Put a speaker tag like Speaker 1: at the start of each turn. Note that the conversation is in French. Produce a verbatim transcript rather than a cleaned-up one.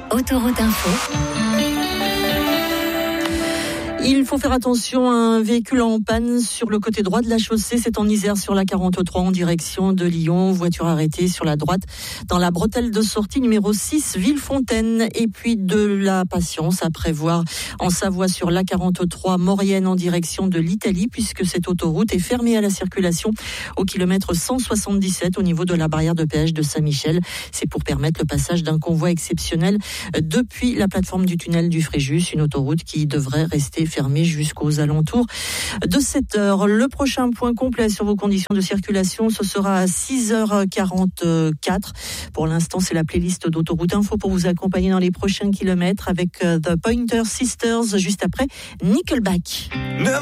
Speaker 1: Autoroute Info.
Speaker 2: Il faut faire attention à un véhicule en panne sur le côté droit de la chaussée. C'est en Isère sur la quarante-trois en direction de Lyon. Voiture arrêtée sur la droite dans la bretelle de sortie numéro six Villefontaine. Et puis de la patience à prévoir en Savoie sur la quarante-trois Maurienne en direction de l'Italie, puisque cette autoroute est fermée à la circulation au kilomètre cent soixante-dix-sept au niveau de la barrière de péage de Saint-Michel. C'est pour permettre le passage d'un convoi exceptionnel depuis la plateforme du tunnel du Fréjus, une autoroute qui devrait rester fermée jusqu'aux alentours de sept heures. Le prochain point complet sur vos conditions de circulation, ce sera à six heures quarante-quatre. Pour l'instant, c'est la playlist d'Autoroute Info pour vous accompagner dans les prochains kilomètres avec The Pointer Sisters juste après Nickelback.